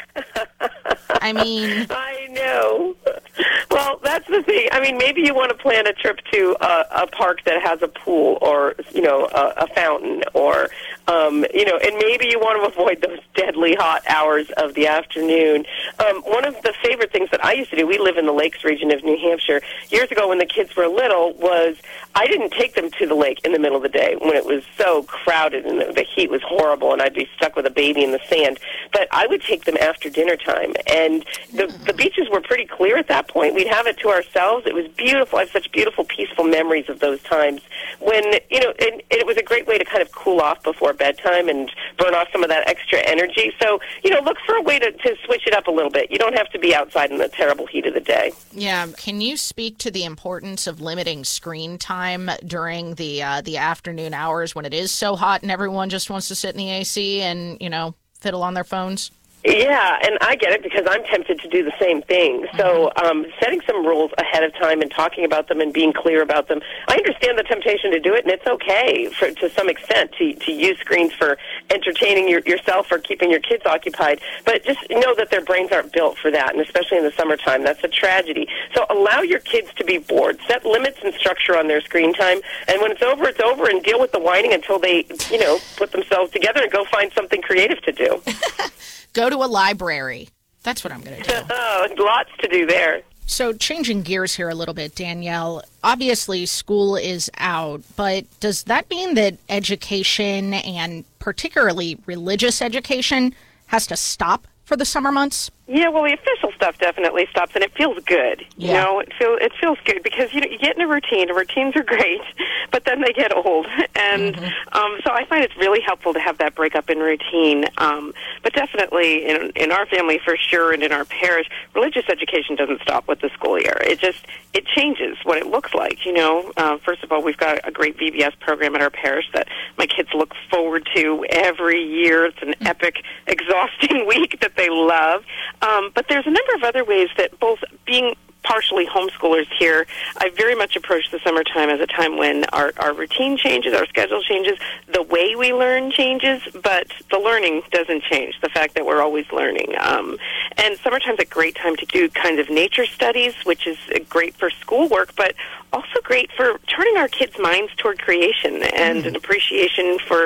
Speaker 5: I mean...
Speaker 10: I know. Well, that's the thing. I mean, maybe you want to plan a trip to a, a park that has a pool or, you know, a, a fountain or, um, you know, and maybe you want to avoid those deadly hot hours of the afternoon. Um, one of the favorite things that I used to do, we live in the Lakes region of New Hampshire, years ago when the kids were little, was I didn't take them to the lake in the middle of the day when it was so crowded and the, the heat was horrible and I'd be stuck with a baby in the sand. But I would take them after dinner time, and the, the beaches were pretty clear at that point. We'd have it to ourselves. It was beautiful. I have such beautiful, peaceful memories of those times when, you know, and, and it was a great way to kind of cool off before bedtime and burn off some of that extra energy. So, you know, look for a way to, to switch it up a little bit. You don't have to be outside in the terrible heat of the day.
Speaker 5: Yeah. Can you speak to the importance of limiting screen time during the uh, the afternoon hours when it is so hot and everyone just wants to sit in the A C and, you know, fiddle on their phones?
Speaker 10: Yeah, and I get it because I'm tempted to do the same thing. So um, setting some rules ahead of time and talking about them and being clear about them. I understand the temptation to do it, and it's okay for, to some extent to, to use screens for entertaining your, yourself or keeping your kids occupied. But just know that their brains aren't built for that, and especially in the summertime. That's a tragedy. So allow your kids to be bored. Set limits and structure on their screen time, and when it's over, it's over, and deal with the whining until they, you know, put themselves together and go find something creative to do.
Speaker 5: Go to a library. That's what I'm going to do.
Speaker 10: Oh, lots to do there.
Speaker 5: So changing gears here a little bit, Danielle, obviously school is out, but does that mean that education and particularly religious education has to stop for the summer months?
Speaker 7: Yeah, well, the official stuff definitely stops, and it feels good. You
Speaker 5: Yeah.
Speaker 7: know, it feels it feels good because you know you get in a routine. And routines are great, but then they get old, and
Speaker 5: Mm-hmm.
Speaker 7: um, so I find it's really helpful to have that breakup in routine. Um, but definitely, in in our family for sure, and in our parish, religious education doesn't stop with the school year. It just it changes what it looks like. You know, uh, first of all, we've got a great V B S program at our parish that my kids look forward to every year. It's an epic, exhausting week that they love. Um, but there's a number of other ways that both being partially homeschoolers here, I very much approach the summertime as a time when our, our routine changes, our schedule changes, the way we learn changes, but the learning doesn't change, the fact that we're always learning. Um, and summertime's a great time to do kinds of nature studies, which is great for schoolwork, but also great for turning our kids' minds toward creation and mm. an appreciation for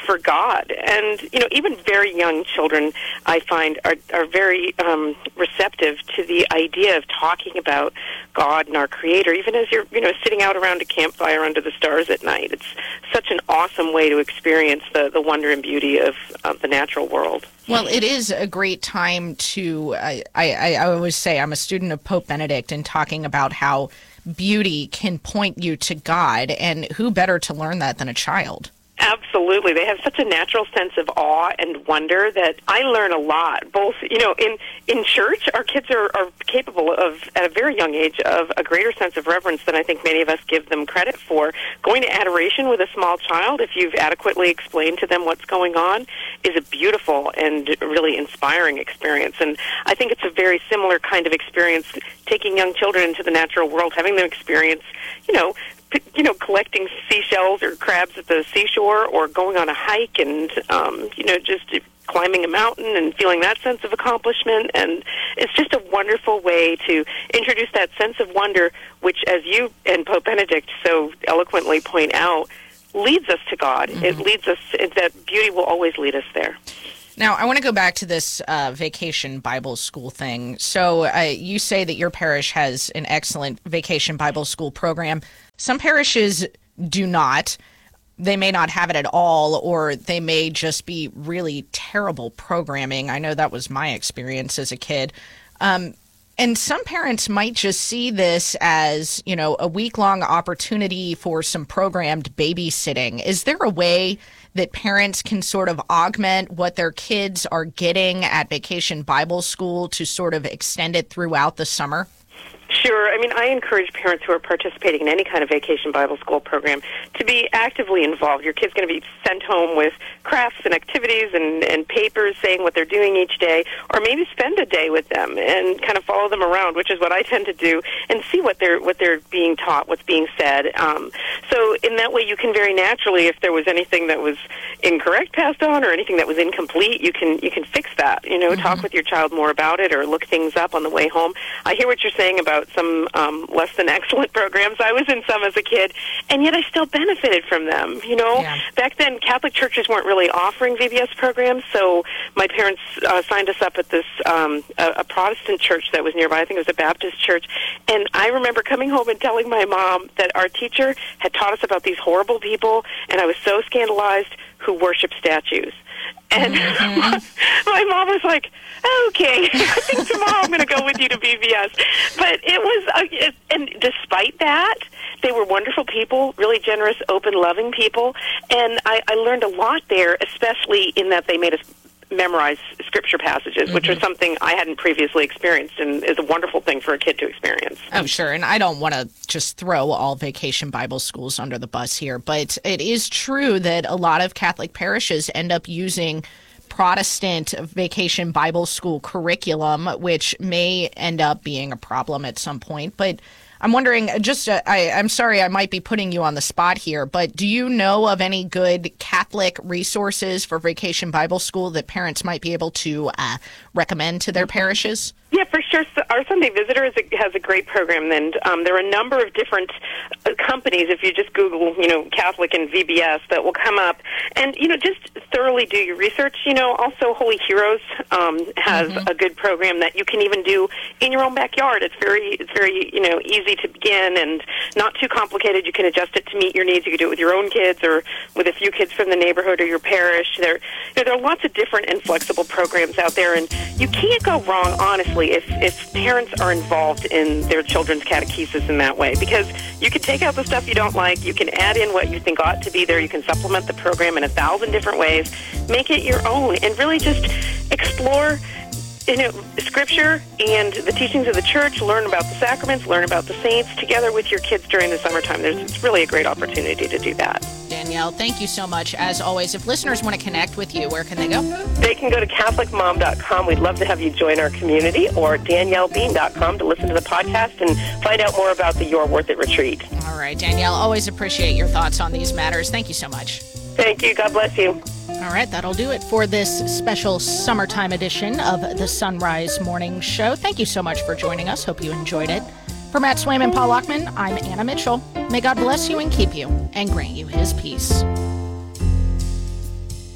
Speaker 7: for God. And, you know, even very young children, I find, are, are very um, receptive to the idea of talking about God and our Creator, even as you're, you know, sitting out around a campfire under the stars at night. It's such an awesome way to experience the, the wonder and beauty of, of the natural world.
Speaker 5: Well, it is a great time to, I, I, I always say I'm a student of Pope Benedict and talking about how beauty can point you to God, and who better to learn that than a child?
Speaker 7: Absolutely. They have such a natural sense of awe and wonder that I learn a lot. Both, you know, in, in church, our kids are, are capable of, at a very young age, of a greater sense of reverence than I think many of us give them credit for. Going to adoration with a small child, if you've adequately explained to them what's going on, is a beautiful and really inspiring experience. And I think it's a very similar kind of experience, taking young children into the natural world, having them experience, you know, you know, collecting seashells or crabs at the seashore, or going on a hike and, um, you know, just climbing a mountain and feeling that sense of accomplishment. And it's just a wonderful way to introduce that sense of wonder, which, as you and Pope Benedict so eloquently point out, leads us to God. Mm-hmm. It leads us, that beauty will always lead us there.
Speaker 5: Now, I want to go back to this uh, vacation Bible school thing. So uh, you say that your parish has an excellent vacation Bible school program. Some parishes do not. They may not have it at all, or they may just be really terrible programming. I know that was my experience as a kid. Um, and some parents might just see this as, you know, a week-long opportunity for some programmed babysitting. Is there a way that parents can sort of augment what their kids are getting at Vacation Bible School to sort of extend it throughout the summer?
Speaker 7: Sure. I mean, I encourage parents who are participating in any kind of Vacation Bible School program to be actively involved. Your kid's going to be sent home with crafts and activities and, and papers saying what they're doing each day, or maybe spend a day with them and kind of follow them around, which is what I tend to do, and see what they're what they're being taught, what's being said. Um, so in that way, you can very naturally, if there was anything that was incorrect passed on or anything that was incomplete, you can you can fix that. You know, mm-hmm. talk with your child more about it, or look things up on the way home. I hear what you're saying about some um, less than excellent programs. I was in some as a kid, and yet I still benefited from them. You know, yeah. Back then Catholic churches weren't really offering V B S programs, so my parents uh, signed us up at this um, a, a Protestant church that was nearby. I think it was a Baptist church, and I remember coming home and telling my mom that our teacher had taught us about these horrible people, and I was so scandalized, who worship statues. And mm-hmm. my, my mom was like, okay, I think tomorrow I'm going to go with you to V B S. But it was, uh, it, and despite that, they were wonderful people, really generous, open, loving people. And I, I learned a lot there, especially in that they made us memorize scripture passages, mm-hmm. which was something I hadn't previously experienced, and is a wonderful thing for a kid to experience.
Speaker 5: Oh, sure. And I don't want to just throw all Vacation Bible Schools under the bus here, but it is true that a lot of Catholic parishes end up using Protestant Vacation Bible School curriculum, which may end up being a problem at some point. But I'm wondering, just uh, I, I'm sorry I might be putting you on the spot here, but do you know of any good Catholic resources for Vacation Bible School that parents might be able to uh, recommend to their parishes?
Speaker 7: Yeah, for sure. So our Sunday Visitor is a, has a great program, and um, there are a number of different uh, companies, if you just Google, you know, Catholic and V B S, that will come up. And, you know, just thoroughly do your research. You know, also Holy Heroes um, has mm-hmm. a good program that you can even do in your own backyard. It's very, it's very, you know, easy to begin and not too complicated. You can adjust it to meet your needs. You can do it with your own kids or with a few kids from the neighborhood or your parish. There, you know, there are lots of different and flexible programs out there, and you can't go wrong, honestly, if, if parents are involved in their children's catechesis in that way, because you can take out the stuff you don't like, you can add in what you think ought to be there, you can supplement the program in a thousand different ways, make it your own, and really just explore, you know, Scripture and the teachings of the Church, learn about the sacraments, learn about the saints together with your kids during the summertime. There's, it's really a great opportunity to do that.
Speaker 5: Danielle, thank you so much. As always, if listeners want to connect with you, where can they go?
Speaker 10: They can go to Catholic Mom dot com. We'd love to have you join our community, or Danielle Bean dot com to listen to the podcast and find out more about the You're Worth It retreat.
Speaker 5: All right, Danielle, always appreciate your thoughts on these matters. Thank you so much.
Speaker 10: Thank you. God bless you.
Speaker 5: All right, that'll do it for this special summertime edition of the Sunrise Morning Show. Thank you so much for joining us. Hope you enjoyed it. For Matt Swaim and Paul Lockman, I'm Anna Mitchell. May God bless you and keep you and grant you his peace.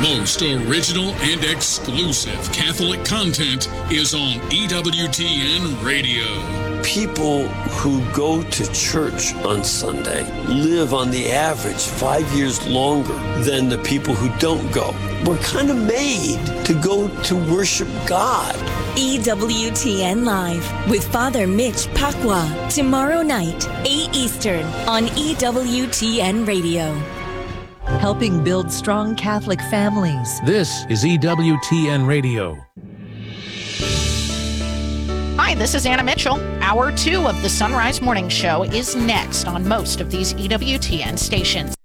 Speaker 11: most original and exclusive Catholic content is on E W T N Radio.
Speaker 12: People who go to church on Sunday live on the average five years longer than the people who don't go. We're kind of made to go to worship God.
Speaker 13: E W T N Live with Father Mitch Pacwa. Tomorrow night, eight Eastern on E W T N Radio.
Speaker 15: Helping build strong Catholic families.
Speaker 26: This is E W T N Radio.
Speaker 5: Hi, this is Anna Mitchell. Hour two of the Sunrise Morning Show is next on most of these E W T N stations.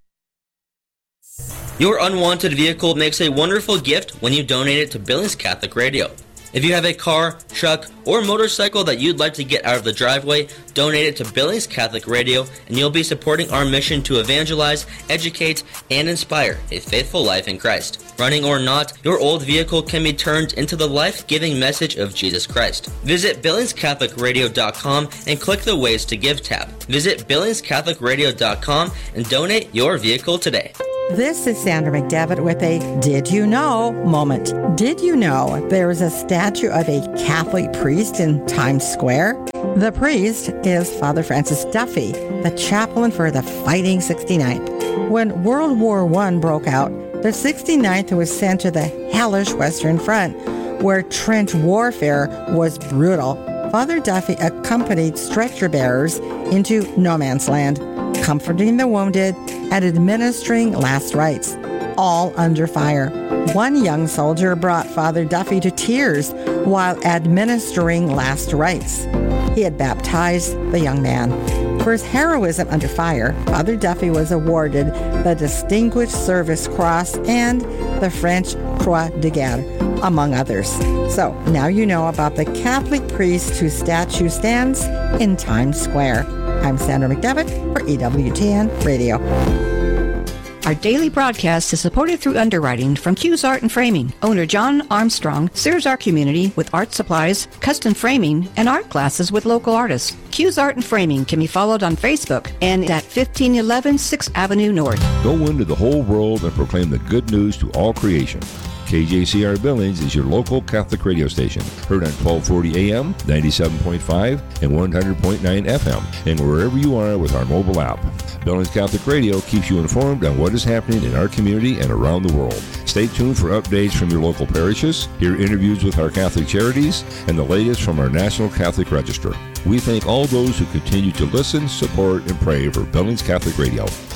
Speaker 16: Your unwanted vehicle makes a wonderful gift when you donate it to Billings Catholic Radio. If you have a car, truck, or motorcycle that you'd like to get out of the driveway, donate it to Billings Catholic Radio, and you'll be supporting our mission to evangelize, educate, and inspire a faithful life in Christ. Running or not, your old vehicle can be turned into the life-giving message of Jesus Christ. Visit Billings Catholic Radio dot com and click the Ways to Give tab. Visit Billings Catholic Radio dot com and donate your vehicle today.
Speaker 18: This is Sandra McDevitt with a Did You Know moment. Did you know there is a statue of a Catholic priest in Times Square? The priest is Father Francis Duffy, the chaplain for the Fighting sixty-ninth. When World War One broke out, the sixty-ninth was sent to the hellish Western Front, where trench warfare was brutal. Father Duffy accompanied stretcher bearers into no man's land, comforting the wounded and administering last rites, all under fire. One young soldier brought Father Duffy to tears while administering last rites. He had baptized the young man. For his heroism under fire, Father Duffy was awarded the Distinguished Service Cross and the French Croix de Guerre, among others. So now you know about the Catholic priest whose statue stands in Times Square. I'm Sandra McDevitt for E W T N Radio.
Speaker 27: Our daily broadcast is supported through underwriting from Q's Art and Framing. Owner John Armstrong serves our community with art supplies, custom framing, and art classes with local artists. Q's Art and Framing can be followed on Facebook and at fifteen eleven sixth Avenue North.
Speaker 28: Go into the whole world and proclaim the good news to all creation. K J C R Billings is your local Catholic radio station, heard on twelve forty A M, ninety-seven point five, and one hundred point nine F M, and wherever you are with our mobile app. Billings Catholic Radio keeps you informed on what is happening in our community and around the world. Stay tuned for updates from your local parishes, hear interviews with our Catholic charities, and the latest from our National Catholic Register. We thank all those who continue to listen, support, and pray for Billings Catholic Radio.